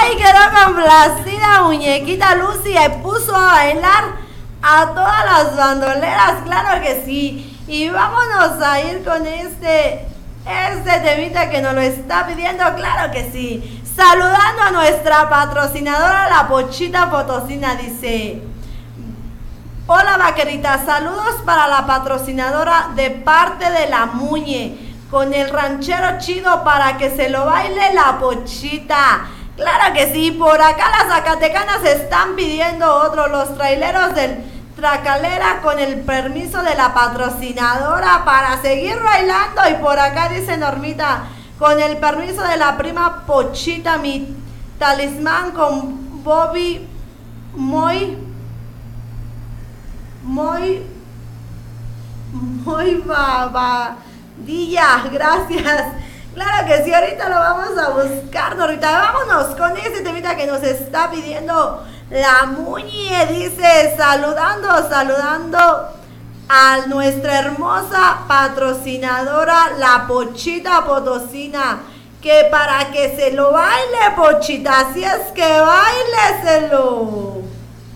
Ay, quedó complacida muñequita Lucy y puso a bailar a todas las bandoleras, claro que sí. Y vámonos a ir con este temita que nos lo está pidiendo, claro que sí. Saludando a nuestra patrocinadora, la Pochita Potosina, dice: hola vaquerita, saludos para la patrocinadora de parte de la Muñe, con el ranchero chido para que se lo baile la Pochita. Claro que sí, por acá las zacatecanas están pidiendo otro, los traileros del Tracalera, con el permiso de la patrocinadora para seguir bailando. Y por acá dice Normita: con el permiso de la prima Pochita, mi talismán con Bobby muy babadilla, gracias. Claro que sí, ahorita lo vamos a buscar, Normita. Vámonos con este temita que nos está pidiendo la Muñe. Dice: saludando a nuestra hermosa patrocinadora, la Pochita Potosina, que para que se lo baile, Pochita, así es que baileselo.